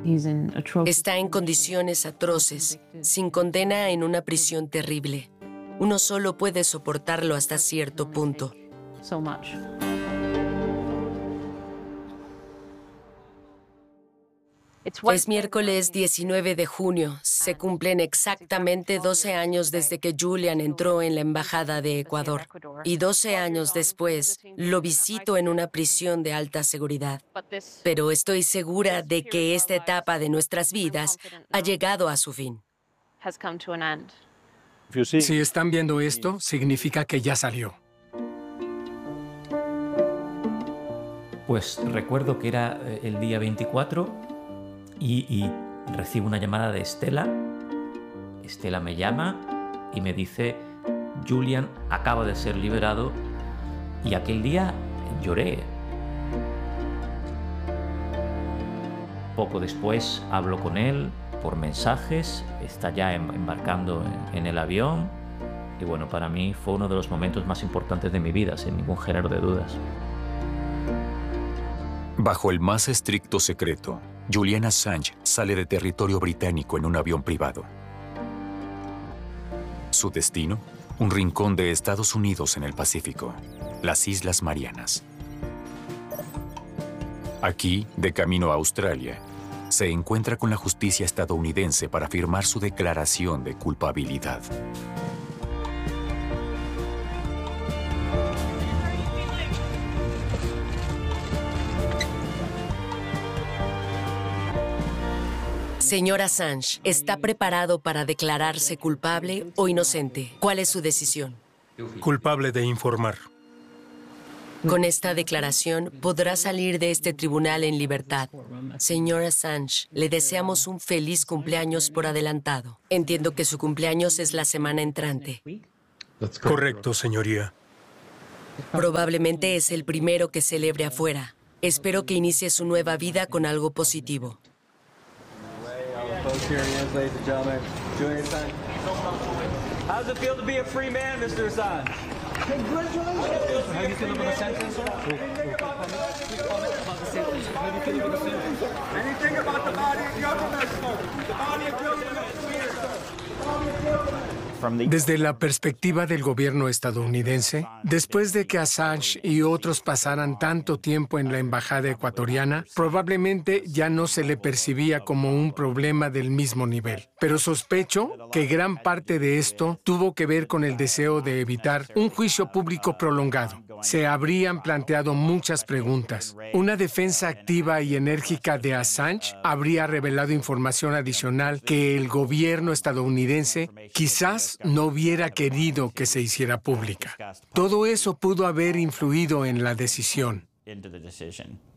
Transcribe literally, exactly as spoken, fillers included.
Está en condiciones atroces, sin condena en una prisión terrible. Uno solo puede soportarlo hasta cierto punto. Es miércoles diecinueve de junio. Se cumplen exactamente doce años desde que Julian entró en la embajada de Ecuador. Y doce años después, lo visito en una prisión de alta seguridad. Pero estoy segura de que esta etapa de nuestras vidas ha llegado a su fin. Si están viendo esto, significa que ya salió. Pues recuerdo que era el día veinticuatro y, y recibo una llamada de Estela. Estela me llama y me dice: Julian acaba de ser liberado. Y aquel día lloré. Poco después hablo con él por mensajes, está ya embarcando en el avión. Y bueno, para mí fue uno de los momentos más importantes de mi vida, sin ningún género de dudas. Bajo el más estricto secreto, Julian Assange sale de territorio británico en un avión privado. Su destino, un rincón de Estados Unidos en el Pacífico, las Islas Marianas. Aquí, de camino a Australia, se encuentra con la justicia estadounidense para firmar su declaración de culpabilidad. Señor Assange, ¿está preparado para declararse culpable o inocente? ¿Cuál es su decisión? Culpable de informar. Con esta declaración podrá salir de este tribunal en libertad. Señor Assange, le deseamos un feliz cumpleaños por adelantado. Entiendo que su cumpleaños es la semana entrante. Correcto, señoría. Probablemente es el primero que celebre afuera. Espero que inicie su nueva vida con algo positivo. How does it feel to be a free man, mister Assange? Congratulations! How do you feel about the sentence, sir? Anything about the body of government, sir? The body of government, Desde la perspectiva del gobierno estadounidense, después de que Assange y otros pasaran tanto tiempo en la embajada ecuatoriana, probablemente ya no se le percibía como un problema del mismo nivel. Pero sospecho que gran parte de esto tuvo que ver con el deseo de evitar un juicio público prolongado. Se habrían planteado muchas preguntas. Una defensa activa y enérgica de Assange habría revelado información adicional que el gobierno estadounidense quizás no hubiera querido que se hiciera pública. Todo eso pudo haber influido en la decisión.